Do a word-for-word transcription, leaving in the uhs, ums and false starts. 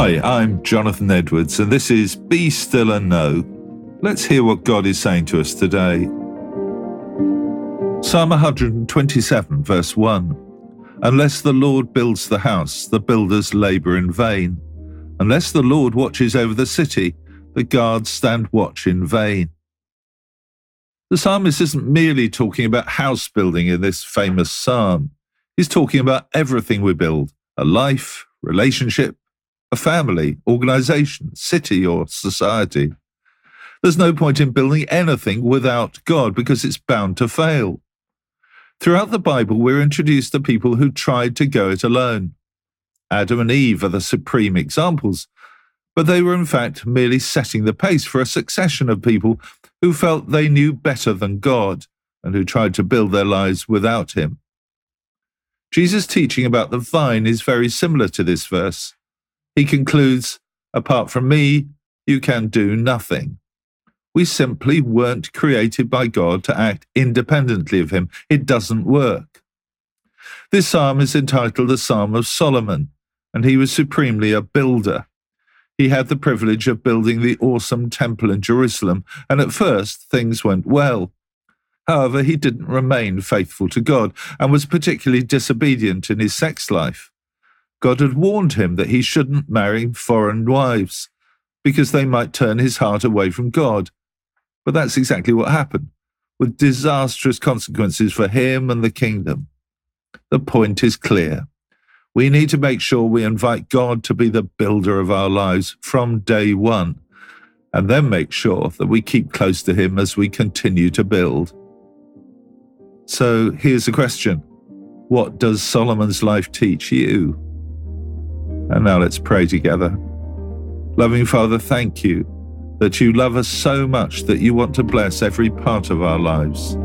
Hi, I'm Jonathan Edwards, and this is Be Still and Know. Let's hear what God is saying to us today. Psalm one twenty-seven, verse one. Unless the Lord builds the house, the builders labour in vain. Unless the Lord watches over the city, the guards stand watch in vain. The psalmist isn't merely talking about house building in this famous psalm. He's talking about everything we build, a life, relationship, a family, organisation, city or society. There's no point in building anything without God because it's bound to fail. Throughout the Bible, we're introduced to people who tried to go it alone. Adam and Eve are the supreme examples, but they were in fact merely setting the pace for a succession of people who felt they knew better than God and who tried to build their lives without him. Jesus' teaching about the vine is very similar to this verse. He concludes, apart from me, you can do nothing. We simply weren't created by God to act independently of him. It doesn't work. This psalm is entitled the Psalm of Solomon, and he was supremely a builder. He had the privilege of building the awesome temple in Jerusalem, and at first things went well. However, he didn't remain faithful to God and was particularly disobedient in his sex life. God had warned him that he shouldn't marry foreign wives because they might turn his heart away from God. But that's exactly what happened, with disastrous consequences for him and the kingdom. The point is clear. We need to make sure we invite God to be the builder of our lives from day one, and then make sure that we keep close to him as we continue to build. So here's the question. What does Solomon's life teach you? And now let's pray together. Loving Father, thank you that you love us so much that you want to bless every part of our lives.